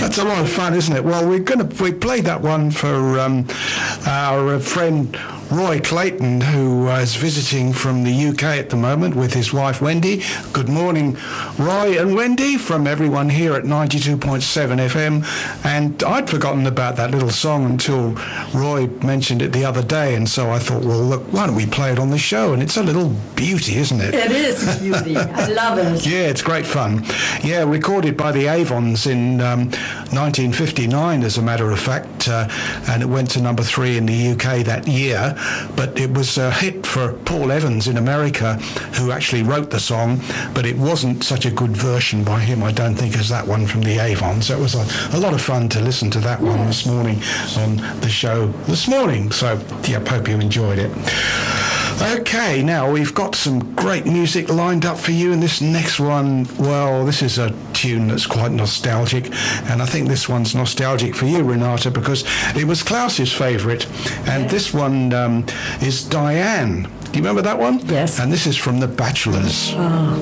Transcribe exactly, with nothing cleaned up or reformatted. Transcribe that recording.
That's a lot of fun, isn't it? Well, we're gonna we played that one for um, our friend Roy Clayton, who is visiting from the U K at the moment with his wife Wendy. Good morning, Roy and Wendy, from everyone here at ninety-two point seven F M. And I'd forgotten about that little song until Roy mentioned it the other day, and so I thought, well, look, why don't we play it on the show? And it's a little beauty, isn't it? It is a beauty. I love it. Yeah, it's great fun. Yeah, recorded by the Avons in um, nineteen fifty-nine, as a matter of fact, uh, and it went to number three in the U K that year. But it was a hit for Paul Evans in America, who actually wrote the song, but it wasn't such a good version by him, I don't think, as that one from the Avons. So it was a, a lot of fun to listen to that one this morning on the show this morning. So, yeah, hope you enjoyed it. Okay, now we've got some great music lined up for you, and this next one, well, this is a tune that's quite nostalgic, and I think this one's nostalgic for you, Renata, because it was Klaus's favourite, and yeah. This one um, is Diane. Do you remember that one? Yes. And this is from The Bachelors. Oh.